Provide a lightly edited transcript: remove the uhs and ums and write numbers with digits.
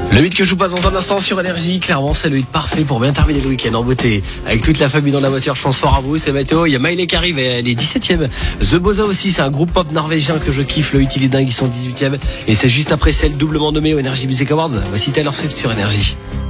Le 8 que je vous passe dans un instant sur Énergie, clairement c'est le 8 parfait pour bien terminer le week-end en beauté. Avec toute la famille dans la voiture, je pense fort à vous, c'est Mathéo, il y a Miley qui arrive, elle est 17ème. The Boza aussi, c'est un groupe pop norvégien que je kiffe, le 8 il est dingue, ils sont 18ème. Et c'est juste après celle doublement nommée aux Energy Music Awards. Voici Taylor Swift sur Énergie.